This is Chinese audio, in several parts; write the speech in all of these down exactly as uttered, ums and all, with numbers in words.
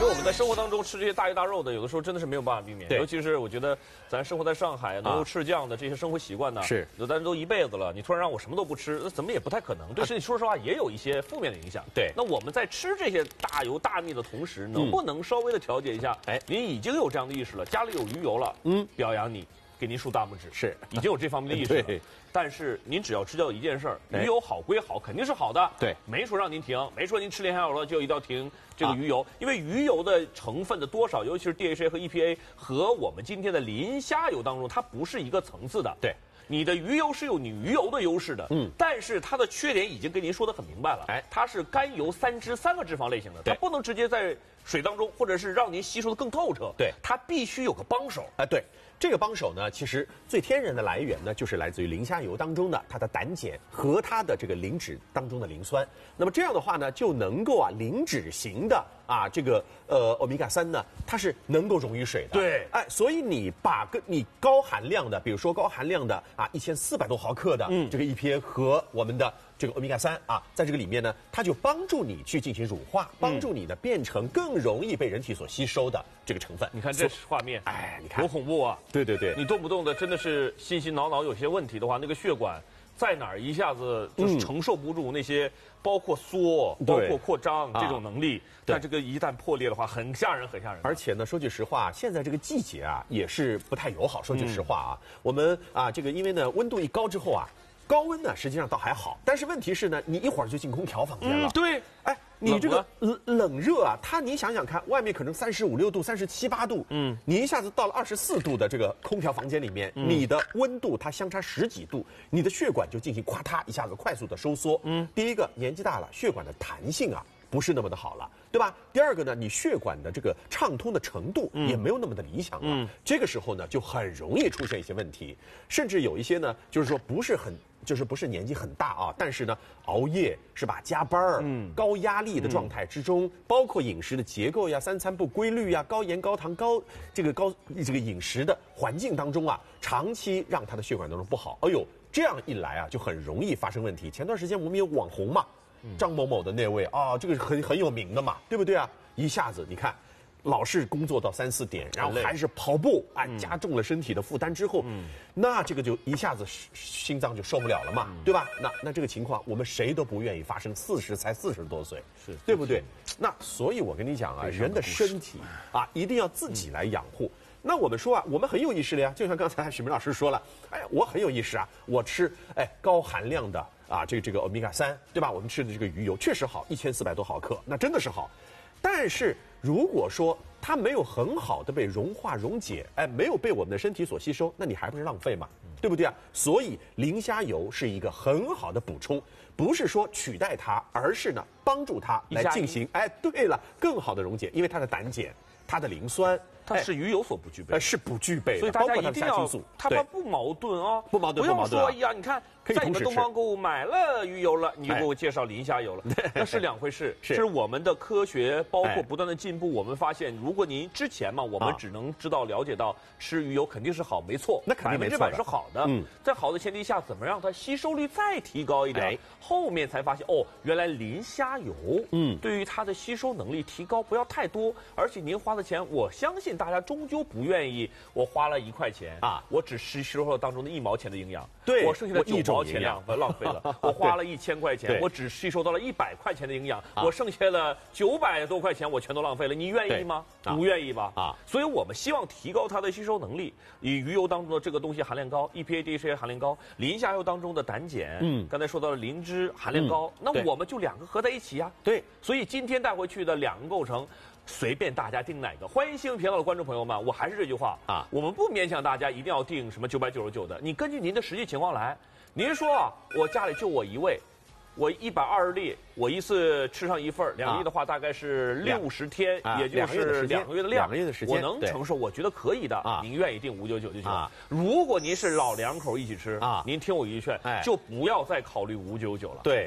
为我们在生活当中吃这些大鱼大肉的，有的时候真的是没有办法避免。尤其是我觉得咱生活在上海，能够吃这样的这些生活习惯呢， 是， 有的人都一辈子了，你突然让我什么都不吃，那怎么也不太可能。对身体说实话也有一些负面的影响。 对， 那我们在吃这些大油大腻的同时，能不能稍微的调节一下？哎，您已经有这样的意识了，家里有鱼油了，嗯，表扬你。给您竖大拇指， 是已经有这方面的意识了。但是您只要知道一件事儿，鱼油好归好，肯定是好的。 对， 没说让您停，没说您吃莲香油了就一定要停这个鱼油，啊、因为鱼油的成分的多少，尤其是 D H A 和 E P A 和我们今天的磷虾油当中，它不是一个层次的。 对。 你的鱼油是有你鱼油的优势的，嗯，但是它的缺点已经跟您说得很明白了，哎，它是甘油三脂三个脂肪类型的，它不能直接在水当中，或者是让您吸收的更透彻， 对， 它必须有个帮手， 啊，对。这个帮手呢，其实最天然的来源呢，就是来自于磷虾油当中的它的胆碱和它的这个磷脂当中的磷酸。那么这样的话呢，就能够啊磷脂型的啊这个呃欧米伽三呢，它是能够溶于水的。 对， 哎，所以你把个你高含量的，比如说高含量的啊一千四百多毫克的嗯这个 E P A 和我们的这个欧米伽三啊，在这个里面呢，它就帮助你去进行乳化，帮助你呢变成更容易被人体所吸收的这个成分。 你看这画面， 哎，你看多恐怖啊！ 对对对， 你动不动的真的是心心挠挠有些问题的话，那个血管在哪儿一下子就是承受不住那些包括缩、包括扩张这种能力，但这个一旦破裂的话，很吓人，很吓人。 而且呢，说句实话，现在这个季节啊也是不太友好。说句实话啊，我们啊这个因为呢温度一高之后啊。高温呢，实际上倒还好，但是问题是呢，你一会儿就进空调房间了。 嗯、对， 哎，你这个冷冷热啊，它你想想看，外面可能三十五六度、三十七八度，嗯，你一下子到了二十四度的这个空调房间里面，嗯、你的温度它相差十几度，你的血管就进行咵嗒一下子快速的收缩。嗯，第一个年纪大了，血管的弹性啊。不是那么的好了，对吧？第二个呢，你血管的这个畅通的程度也没有那么的理想了。嗯，这个时候呢，就很容易出现一些问题，甚至有一些呢，就是说不是很，就是不是年纪很大啊，但是呢，熬夜是吧？加班儿，嗯，高压力的状态之中，嗯、包括饮食的结构呀、三餐不规律呀、高盐、高糖、高这个高这个饮食的环境当中啊，长期让他的血管当中不好。哎呦，这样一来啊，就很容易发生问题。前段时间我们有网红嘛。张某某的那位啊，这个很很有名的嘛，对不对啊？一下子你看，老是工作到三四点，然后还是跑步，哎，加重了身体的负担之后，嗯、那这个就一下子心脏就受不了了嘛，嗯、对吧？那那这个情况，我们谁都不愿意发生。四十才四十多岁， 是对不对？那所以我跟你讲啊，人的身体啊，一定要自己来养护。嗯那我们说啊，我们很有意识的呀，就像刚才许明老师说了，哎，我很有意识啊，我吃哎高含量的啊这个这个欧米伽三，对吧？我们吃的这个鱼油确实好，一千四百多毫克，那真的是好。但是如果说它没有很好的被融化溶解，哎，没有被我们的身体所吸收，那你还不是浪费嘛？对不对啊？所以磷虾油是一个很好的补充，不是说取代它，而是呢帮助它来进行，哎，对了，更好的溶解，因为它的胆碱、它的磷酸。 它是鱼油所不具备， 呃，是不具备的， 所以大家一定要，它们不矛盾啊， 不矛盾， 不用说，哎呀，你看，在你们东方购物买了鱼油了，你就给我介绍磷虾油了，那是两回事。是我们的科学，包括不断的进步，我们发现，如果您之前嘛，我们只能知道了解到吃鱼油肯定是好，没错， 那肯定没错， 百分之百是好的。嗯，在好的前提下，怎么让它吸收率再提高一点？后面才发现，哦，原来磷虾油，嗯，对于它的吸收能力提高不要太多，而且您花的钱，我相信大家终究不愿意，我花了一块钱啊，我只吸收了当中的一毛钱的营养， 对， 我剩下的九毛钱浪费浪费了。我花了一千块钱，我只吸收到了一百块钱的营养，我剩下了九百多块钱，我全都浪费了。你愿意吗？不愿意吧？啊，所以我们希望提高它的吸收能力。以鱼油当中的这个东西含量高 ，E P A、D H A 含量高，磷虾油当中的胆碱，嗯，刚才说到了磷脂含量高，那我们就两个合在一起呀。 对， 所以今天带回去的两个构成。随便大家订哪个，欢迎新闻频道的观众朋友们，我还是这句话啊，我们不勉强大家一定要订什么九百九十九的，你根据您的实际情况来。您说啊，我家里就我一位，我一百二十粒，我一次吃上一份，两粒的话大概是六十天，啊、也就是两个月的量， 两个月的时间， 我能承受，我觉得可以的啊。您愿意订五九九就行。啊、如果您是老两口一起吃啊，您听我一句劝，哎、就不要再考虑五九九了。 对。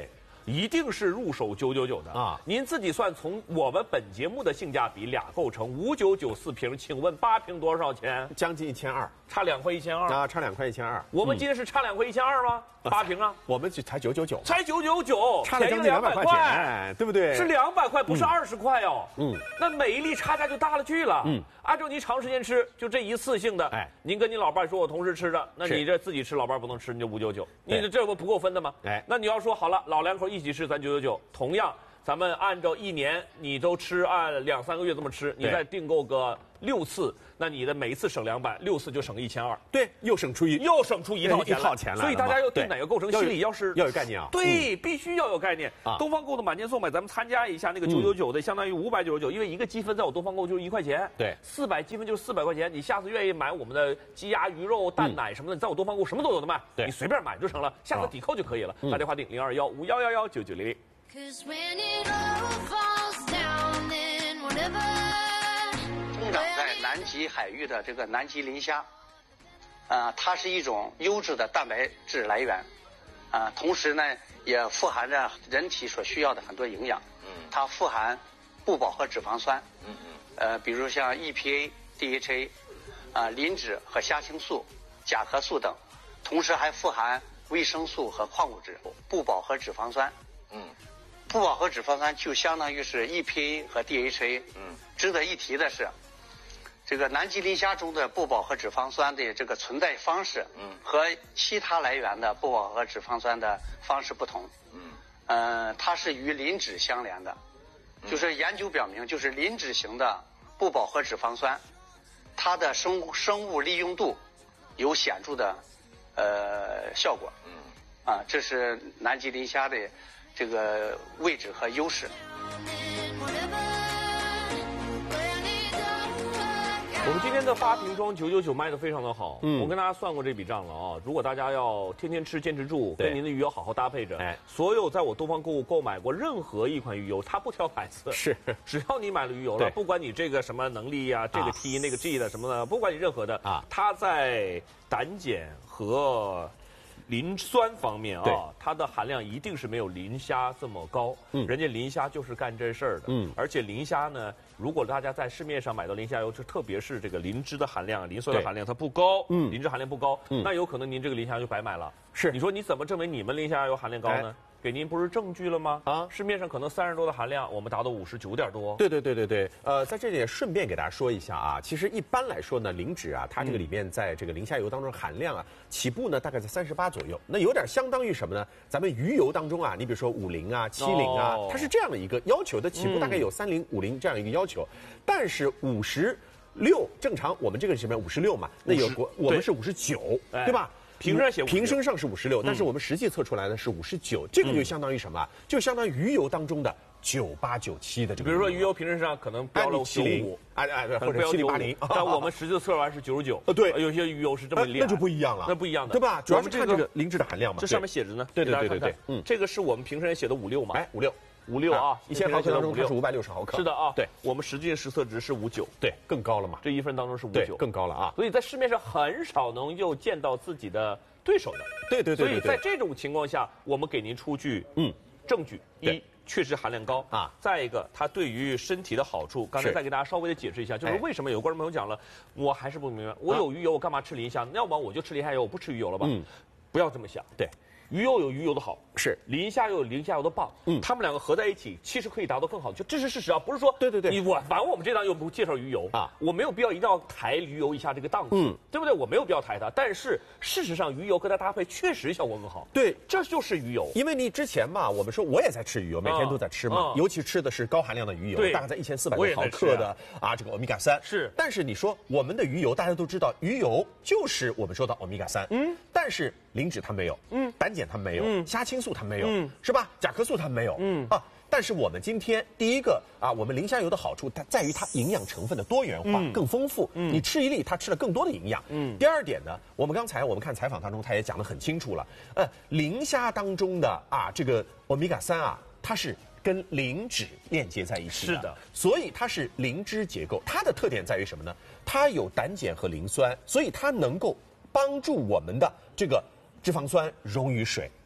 一定是入手九九九的啊！您自己算，从我们本节目的性价比俩构成五九九四瓶，请问八瓶多少钱？ 将近一千二， 差两块一千二啊，差两块一千二。 我们今天是差两块一千二吗？八瓶啊， 我们就才九九九， 才九九九， 差了将近两百块钱，对不对？ 是两百块，不是二十块哦。嗯，那每一粒差价就大了去了。嗯，按照您长时间吃，就这一次性的，哎，您跟你老伴说，我同时吃的，那你这自己吃，老伴不能吃，你就五九九，你这这不不够分的吗？哎，那你要说好了，老两口一起吃，咱九九九，同样。咱们按照一年，你都吃按两三个月这么吃，你再订购个六次，那你的每一次省两百，六次就省一千二。 对，又省出一又省出一套钱一套钱来。 所以大家要定哪个构成，心里要是要有概念啊。 对，必须要有概念。东方购的满减送买，咱们参加一下那个九九九的，相当于五百九十九，因为一个积分在我东方购就是一块钱。 对， 四百积分就是四百块钱。你下次愿意买我们的鸡鸭鱼肉蛋奶什么的，你在我东方购什么都有的卖，你随便买就成了，下次抵扣就可以了。打电话订零二幺五幺幺幺九九零零。 生长在南极海域的这个南极磷虾，啊、呃，它是一种优质的蛋白质来源，啊、呃，同时呢也富含着人体所需要的很多营养。嗯，它富含不饱和脂肪酸，嗯嗯，呃，比如像 E P A、D H A， 啊、呃，磷脂和虾青素、甲壳素等，同时还富含维生素和矿物质。不饱和脂肪酸，嗯。不饱和脂肪酸就相当于是 E P A 和 D H A。嗯，值得一提的是，这个南极磷虾中的不饱和脂肪酸的这个存在方式，嗯，和其他来源的不饱和脂肪酸的方式不同。嗯，呃，它是与磷脂相连的，就是研究表明，就是磷脂型的不饱和脂肪酸，它的生物生物利用度有显著的呃效果。嗯，啊，这是南极磷虾的这个位置和优势。 我们今天的八瓶装九九九卖的非常的好，嗯，我跟大家算过这笔账了啊。如果大家要天天吃、坚持住，跟您的鱼油好好搭配着，哎，所有在我东方购物购买过任何一款鱼油，它不挑牌子， 是， 只要你买了鱼油了，不管你这个什么能力呀、啊，这个 T、啊、那个 G 的什么的，不管你任何的啊，它在胆碱和磷酸方面啊，它的含量一定是没有磷虾这么高。嗯，人家磷虾就是干这事儿的。嗯，而且磷虾呢，如果大家在市面上买到磷虾油，就特别是这个磷脂的含量、磷酸的含量它不高，嗯，磷脂含量不高，嗯，那有可能您这个磷虾就白买了。是，你说你怎么证明你们磷虾油含量高呢？哎，给您不是证据了吗？啊，市面上可能三十多的含量，我们达到五十九点多。 对对对对对，呃，在这里顺便给大家说一下啊，其实一般来说呢，磷脂啊，它这个里面在这个磷虾油当中含量啊，起步呢大概在三十八左右，那有点相当于什么呢？咱们鱼油当中啊，你比如说五零啊、七零啊，哦，它是这样的一个要求的，起步大概有三零、五零这样一个要求，但是五十六正常，我们这个什么五十六嘛，那有国我们是五十九，对吧？ 瓶身写瓶身上是五十六，但是我们实际测出来的是五十九，这个就相当于什么？就相当于鱼油当中的九八九七的这个。 比如说鱼油瓶身上可能标了九五， 哎哎对，或者七零八零， 但我们实际测完是九十九。 呃，对， 有些鱼油是这么厉害， 那就不一样了， 那不一样的， 对吧？主要是看这个磷脂的含量嘛。 这上面写着呢， 对对对对对， 嗯，这个是我们瓶身写的五六嘛？ 哎，五六。 五六啊， 一千毫克当中它是五百六十毫克。 是的啊， 对， 我们实际实测值是五九， 对，更高了嘛。 这一份当中是五九， 更高了啊。 所以在市面上很少能又见到自己的对手的。 对对对。 所以在这种情况下，我们给您出具嗯证据，一确实含量高啊，再一个它对于身体的好处，刚才再给大家稍微的解释一下，就是为什么有观众朋友讲了，我还是不明白，我有鱼油我干嘛吃磷虾？要不然我就吃磷虾油，我不吃鱼油了吧？嗯，不要这么想。 对。 鱼油有鱼油的好， 是磷虾油有磷虾油的棒，嗯，他们两个合在一起，其实可以达到更好的，就这是事实啊，不是说对对对， 你我反正我们这档又不介绍鱼油啊，我没有必要一定要抬鱼油一下这个档次，嗯，对不对？我没有必要抬它，但是事实上鱼油跟它搭配确实效果更好， 对， 这就是鱼油。 因为你之前嘛，我们说我也在吃鱼油，每天都在吃嘛，尤其吃的是高含量的鱼油，大概在一千四百多毫克的啊这个欧米伽三， 是。 但是你说我们的鱼油，大家都知道鱼油就是我们说的欧米伽三，嗯，但是磷脂它没有，嗯，胆碱它没有，嗯。虾青素它没有，嗯，是吧？甲壳素它没有，嗯啊。但是我们今天第一个啊，我们磷虾油的好处，它在于它营养成分的多元化，嗯、更丰富。嗯，你吃一粒，它吃了更多的营养。嗯。第二点呢，我们刚才我们看采访当中，他也讲得很清楚了。呃，磷虾当中的啊，这个欧米伽三啊，它是跟磷脂链接在一起的， 是的。 所以它是磷脂结构，它的特点在于什么呢？它有胆碱和磷酸，所以它能够帮助我们的这个脂肪酸溶于水。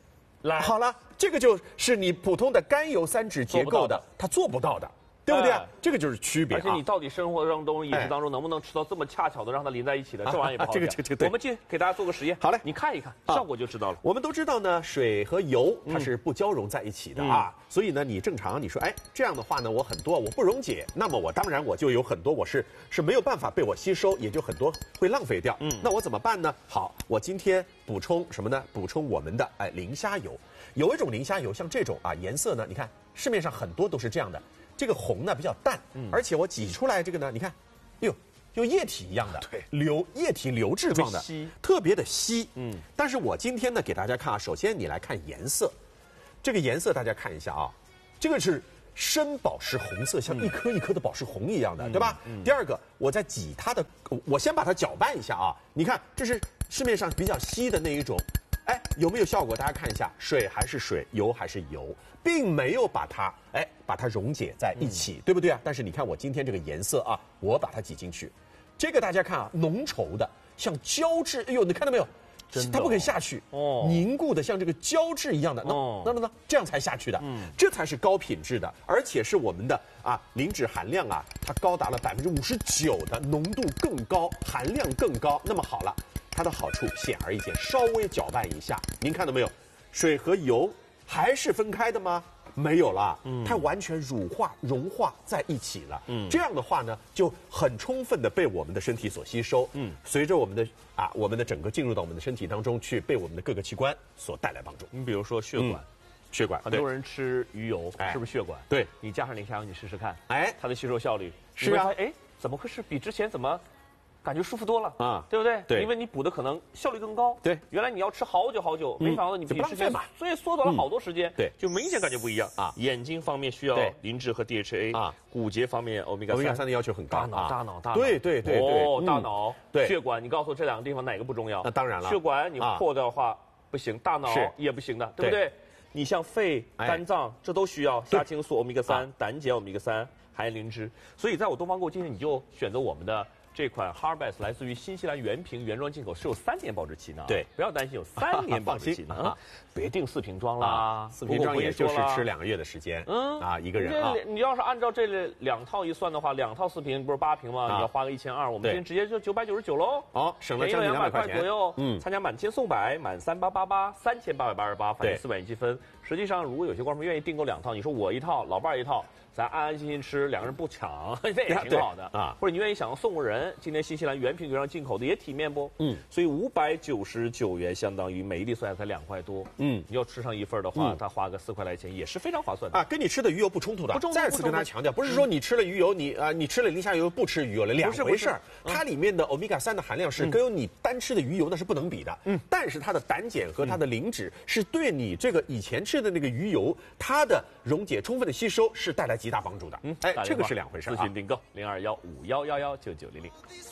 来， 好了，这个就是你普通的甘油三酯结构的，它做不到的。对不对啊？哎、这个就是区别、啊。 而且你到底生活当中、饮食当中能不能吃到这么恰巧的让它淋在一起的，哎、这玩意儿也不好讲。 这个这个这个， 我们去给大家做个实验。 好嘞， 你看一看，效果就知道了。 我们都知道呢，水和油它是不交融在一起的、嗯、啊，所以呢，你正常你说，哎，这样的话呢，我很多我不溶解，那么我当然我就有很多我是是没有办法被我吸收，也就很多会浪费掉。嗯，那我怎么办呢？好，我今天补充什么呢？补充我们的哎磷虾油。有一种磷虾油，像这种啊，颜色呢，你看市面上很多都是这样的。这个红呢比较淡，嗯，而且我挤出来这个呢，你看，哟，有液体一样的， 对， 流液体流质状的， 特别稀， 特别的稀，嗯。但是我今天呢给大家看啊，首先你来看颜色，这个颜色大家看一下啊，这个是深宝石红色，像一颗一颗的宝石红一样的，嗯、对吧？嗯、第二个，我在挤它的，我先把它搅拌一下啊，你看这是市面上比较稀的那一种。哎，有没有效果？大家看一下，水还是水，油还是油，并没有把它哎把它溶解在一起，嗯、对不对啊？但是你看我今天这个颜色啊，我把它挤进去，这个大家看啊，浓稠的，像胶质，哎呦，你看到没有？真的、哦，它不肯下去，哦，凝固的像这个胶质一样的， 哦， 那那那这样才下去的，嗯，这才是高品质的，而且是我们的啊磷脂含量啊，它高达了百分之五十九的浓度更高，含量更高。那么好了。它的好处显而易见，稍微搅拌一下，您看到没有？水和油还是分开的吗？没有了，嗯，它完全乳化融化在一起了。嗯，这样的话呢，就很充分的被我们的身体所吸收。嗯，随着我们的啊，我们的整个进入到我们的身体当中去，被我们的各个器官所带来帮助。 你比如说血管，嗯、 血管， 很多人吃鱼油，是不是血管？ 对， 你加上磷虾油，你试试看， 哎， 它的吸收效率是啊， 哎，怎么回事？比之前怎么？感觉舒服多了啊， 对不对？ 对， 因为你补的可能效率更高。 对， 原来你要吃好久好久， 嗯、 没想到你比之前，所以缩短了好多时间。 嗯、对， 就明显感觉不一样啊。 眼睛方面需要磷脂和 D H A 啊， 骨节方面欧米伽三， 欧米伽三的要求很高。 大脑，大脑，大脑。 对对对对， 哦，大脑， 对， 血管，你告诉我这两个地方哪个不重要？ 那当然了， 血管你破掉的话不行，大脑也不行的，对不对？你像肺、肝脏这都需要虾青素、欧米伽三、胆碱、欧米伽三，还有磷脂。所以在我东方购物今天你就选择我们的。这款 Harvest 来自于新西兰原瓶原装进口，是有三年保质期呢。 对， 不要担心有三年保质期呢。啊，别订四瓶装啦， 四瓶装也就是吃两个月的时间。嗯啊，一个人啊。 你要是按照这两套一算的话，两套四瓶不是八瓶吗？你要花个一千二，我们今天直接就九百九十九喽。 哦，省了将近两百块钱左右。嗯，参加满千送百，满三八八八，三千八百八十八，返现四百元积分。实际上，如果有些观众愿意订购两套，你说我一套，老伴儿一套。咱安安心心吃，两个人不抢，这也挺好的啊。或者你愿意想要送个人，今天新西兰原瓶原装进口的也体面不？嗯，所以五百九十九元相当于每一粒算下才两块多。嗯，你要吃上一份的话，他花个四块来钱也是非常划算的啊。跟你吃的鱼油不冲突的。再次跟大家强调，不是说你吃了鱼油，你啊你吃了磷虾油不吃鱼油了，两回事儿。它里面的欧米伽三的含量是跟你单吃的鱼油那是不能比的。嗯，但是它的胆碱和它的磷脂是对你这个以前吃的那个鱼油，它的溶解充分的吸收是带来极大帮助的。嗯，哎，这个是两回事啊。 咨询订购零二幺五幺幺幺九九零零。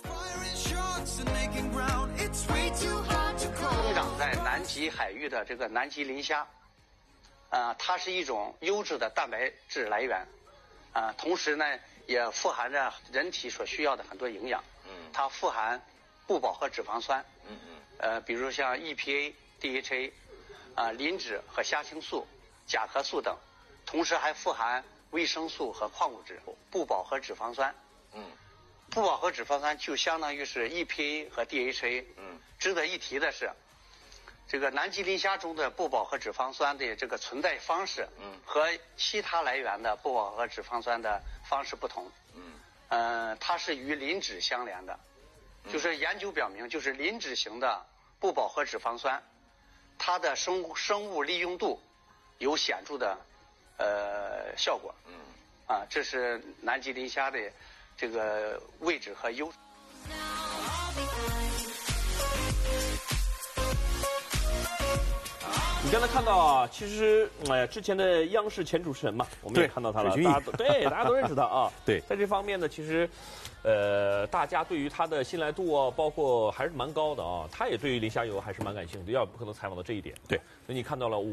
生长在南极海域的这个南极磷虾，呃，它是一种优质的蛋白质来源，啊、呃，同时呢也富含着人体所需要的很多营养。嗯，它富含不饱和脂肪酸。嗯嗯。呃，比如像 E P A、D H A， 啊、呃，磷脂和虾青素、甲壳素等，同时还富含维生素和矿物质，不饱和脂肪酸。嗯，不饱和脂肪酸就相当于是 E P A 和 D H A。嗯，值得一提的是，这个南极磷虾中的不饱和脂肪酸的这个存在方式，嗯，和其他来源的不饱和脂肪酸的方式不同。嗯，呃，它是与磷脂相连的，就是研究表明，就是磷脂型的不饱和脂肪酸，它的生物生物利用度有显著的。呃，效果，嗯，啊，这是南极磷虾的这个位置和优势。 你刚才看到啊，其实哎、呃，之前的央视前主持人嘛，我们也看到他了，大家都对，大家都认识他啊。 对， 在这方面呢，其实，呃，大家对于他的信赖度啊，包括还是蛮高的啊。他也对于磷虾油还是蛮感兴趣的，要不可能采访到这一点。 对， 所以你看到了五。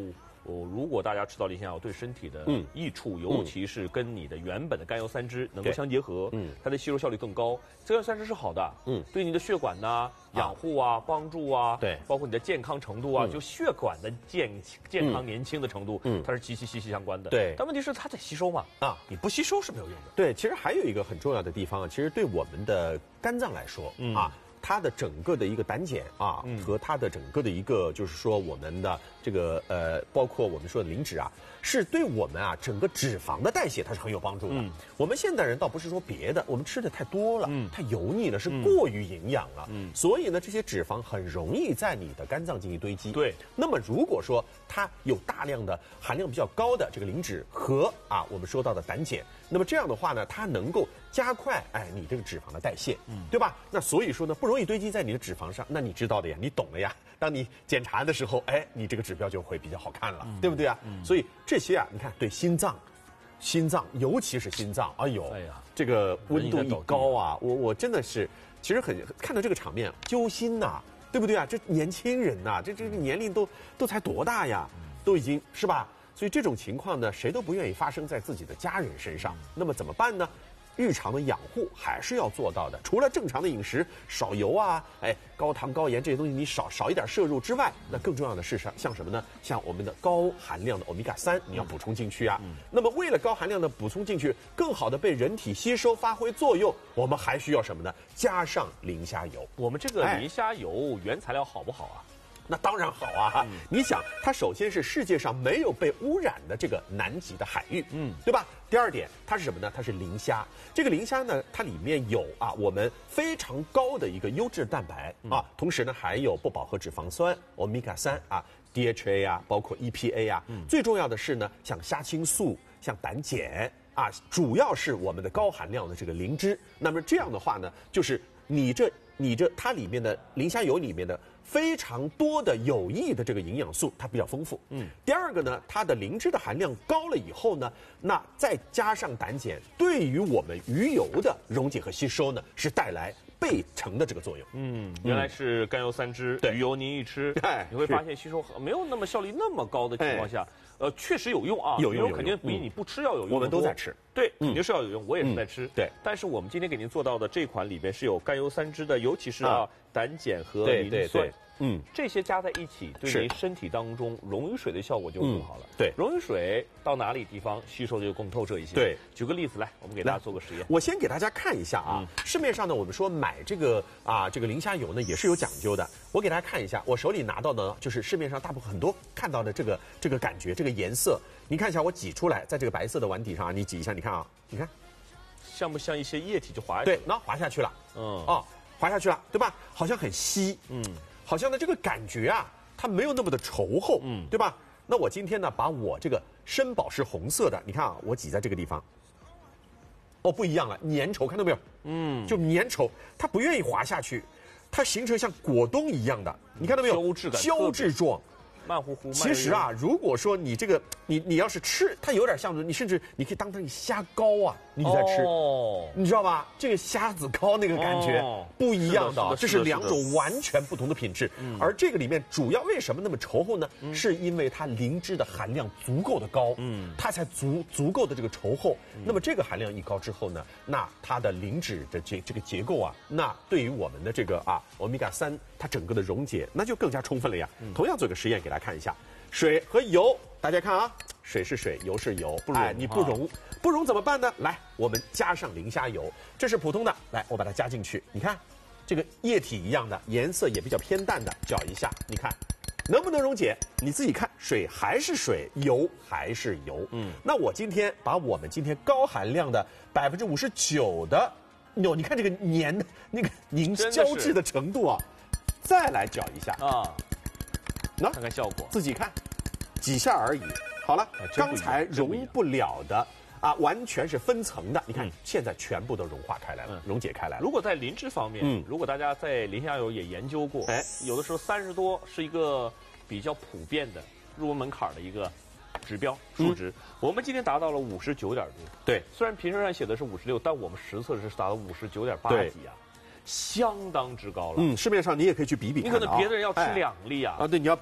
哦，如果大家吃到磷虾油对身体的益处，尤其是跟你的原本的甘油三酯能够相结合，嗯，它的吸收效率更高。甘油三酯是好的，嗯，对你的血管呐、养护啊、帮助啊， 对， 包括你的健康程度啊，就血管的健健康年轻的程度，嗯，它是息息息息相关的。 对， 但问题是它得吸收嘛，啊，你不吸收是没有用的。 对，其实还有一个很重要的地方啊，其实对我们的肝脏来说，啊。它的整个的一个胆碱啊，嗯、和它的整个的一个就是说我们的这个呃，包括我们说的磷脂啊，是对我们啊整个脂肪的代谢它是很有帮助的。嗯、我们现代人倒不是说别的，我们吃的太多了，嗯、太油腻了，是过于营养了，嗯、所以呢，这些脂肪很容易在你的肝脏进行堆积。 对， 那么如果说它有大量的含量比较高的这个磷脂和啊我们说到的胆碱，那么这样的话呢，它能够加快哎你这个脂肪的代谢，嗯，对吧？那所以说呢，不容易堆积在你的脂肪上。那你知道的呀，你懂了呀。当你检查的时候，哎，你这个指标就会比较好看了，嗯、对不对啊？嗯、所以这些啊，你看对心脏，心脏尤其是心脏，哎呦，哎呀，这个温度一高啊，我我真的是，其实很看到这个场面揪心呐、啊，对不对啊？这年轻人呐、啊，这这个年龄都都才多大呀，都已经是吧？所以这种情况呢，谁都不愿意发生在自己的家人身上。那么怎么办呢？日常的养护还是要做到的。除了正常的饮食，少油啊，哎，高糖高盐这些东西你少少一点摄入之外，那更重要的是像像什么呢？像我们的高含量的欧米伽三，你要补充进去啊。嗯、那么为了高含量的补充进去，更好的被人体吸收发挥作用，我们还需要什么呢？加上磷虾油。 我们这个磷虾油原材料好不好啊？ 那当然好啊！嗯、你想，它首先是世界上没有被污染的这个南极的海域，嗯，对吧？第二点，它是什么呢？它是磷虾。这个磷虾呢，它里面有啊我们非常高的一个优质蛋白、嗯、啊，同时呢还有不饱和脂肪酸欧米伽三啊 D H A 啊，包括 E P A 啊。嗯、最重要的是呢，像虾青素、像胆碱啊，主要是我们的高含量的这个磷脂。那么这样的话呢，就是你这你这它里面的磷虾油里面的非常多的有益的这个营养素，它比较丰富。嗯，第二个呢，它的磷脂的含量高了以后呢，那再加上胆碱，对于我们鱼油的溶解和吸收呢，是带来倍成的这个作用。 嗯，原来是甘油三酯，鱼油您一吃，你会发现吸收没有那么效率那么高的情况下，呃，确实有用啊， 有用， 肯定比你不吃要有用。 我们都在吃， 对，肯定是要有用，我也是在吃。 对， 但是我们今天给您做到的这款里边是有甘油三酯的，尤其是啊胆碱和磷酸。嗯，这些加在一起，对您身体当中溶于水的效果就更好了。 嗯、对， 溶于水到哪里地方吸收就更透彻一些。 对， 举个例子来，我们给大家做个实验。 我先给大家看一下啊，嗯、市面上呢，我们说买这个啊这个磷虾油呢也是有讲究的。我给大家看一下，我手里拿到的就是市面上大部分很多看到的这个这个感觉，这个颜色，你看一下，我挤出来，在这个白色的碗底上啊，你挤一下，你看啊，你看， 像不像一些液体就滑下去？ 对，那滑下去了。嗯，哦，滑下去了，对吧？好像很稀。嗯。好像呢，这个感觉啊，它没有那么的稠厚，嗯，对吧？那我今天呢，把我这个深宝石红色的，你看啊，我挤在这个地方，哦，不一样了，粘稠，看到没有？嗯，就粘稠，它不愿意滑下去，它形成像果冻一样的，你看到没有？ 胶质感， 胶质状。 慢乎乎。 其实啊，如果说你这个你你要是吃，它有点像你甚至你可以当成虾膏啊，你在吃，哦、你知道吧？这个虾子膏那个感觉、哦、不一样的，这是两种完全不同的品质。嗯、而这个里面主要为什么那么稠厚呢？嗯、是因为它磷脂的含量足够的高，嗯，它才足足够的这个稠厚。嗯、那么这个含量一高之后呢，那它的磷脂的这这个结构啊，那对于我们的这个啊欧米伽三，它整个的溶解那就更加充分了呀。嗯、同样做个实验给大家看一下。水和油，大家看啊，水是水，油是油， 不溶， 哎，你不溶，不溶怎么办呢？来，我们加上磷虾油，这是普通的，来，我把它加进去，你看，这个液体一样的，颜色也比较偏淡的，搅一下，你看，能不能溶解？你自己看，水还是水，油还是油。嗯，那我今天把我们今天高含量的百分之五十九的，哟，你看这个粘的那个凝胶质的程度啊，再来搅一下啊。那看看效果， 自己看，几下而已。好了，刚才溶不了的啊，完全是分层的。你看，嗯、现在全部都融化开来了，嗯、溶解开来了。 如果在磷脂方面，嗯，如果大家在磷虾油也研究过，哎，有的时候三十多是一个比较普遍的入门门槛的一个指标数值。嗯、我们今天达到了五十九点多。 对， 虽然瓶身上写的是五十六，但我们实测是达到五十九点八几啊。相当之高了， 嗯，市面上你也可以去比比看、啊， 你可能别的人要吃两粒啊， 哎、啊，对，你要比的，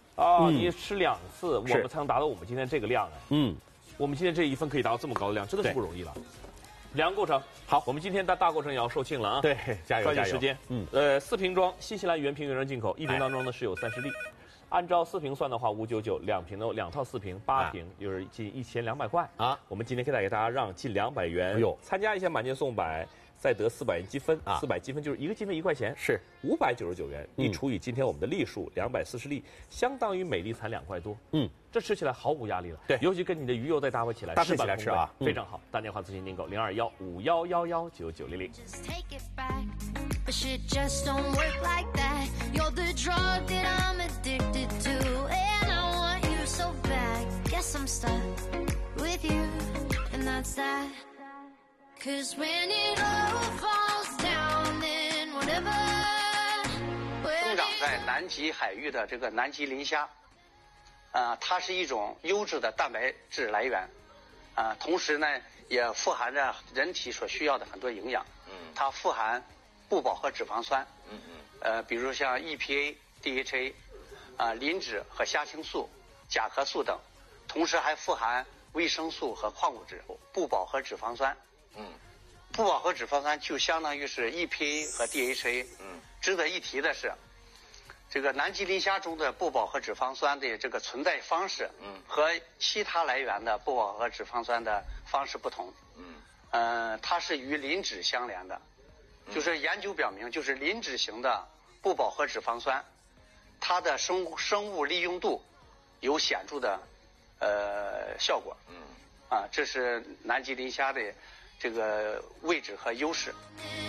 啊，嗯、你吃两次，我们才能达到我们今天这个量哎。 嗯， 我们今天这一份可以达到这么高的量，真的是不容易了。两个过程，好，我们今天的大过程也要售罄了啊！ 对，加油抓紧时间。嗯，呃，四瓶装，新西兰原瓶原装进口，一瓶当中呢是有三十粒。按照四瓶算的话，五九九，两瓶的两套四瓶，八瓶就是近一千两百块啊。我们今天可以带给大家让近两百元，哎呦，参加一下满减送百，再得四百元积分啊，四百积分就是一个积分一块钱，是五百九十九元。你除以今天我们的粒数两百四十粒，相当于每粒才两块多。嗯，这吃起来毫无压力了。对，尤其跟你的鱼油再搭配起来， 搭配起来吃啊， 非常好。打电话咨询订购零二幺五幺幺幺九九零零。But shit just don't work like that. You're the drug that I'm addicted to, and I want you so bad. Guess I'm stuck with you, and that's that. Cause when it all falls down, then whatever. 生长在南极海域的这个南极磷虾，呃，它是一种优质的蛋白质来源，啊、呃，同时呢，也富含着人体所需要的很多营养。嗯，它富含不饱和脂肪酸，嗯嗯，呃，比如像 E P A、D H A， 啊，磷脂和虾青素、甲壳素等，同时还富含维生素和矿物质。不饱和脂肪酸，嗯，不饱和脂肪酸就相当于是 E P A 和 D H A。嗯，值得一提的是，这个南极磷虾中的不饱和脂肪酸的这个存在方式，嗯，和其他来源的不饱和脂肪酸的方式不同。嗯，呃，它是与磷脂相连的。就是研究表明，就是磷脂型的不饱和脂肪酸，它的生物生物利用度有显著的呃效果。嗯，啊，这是南极磷虾的这个位置和优势。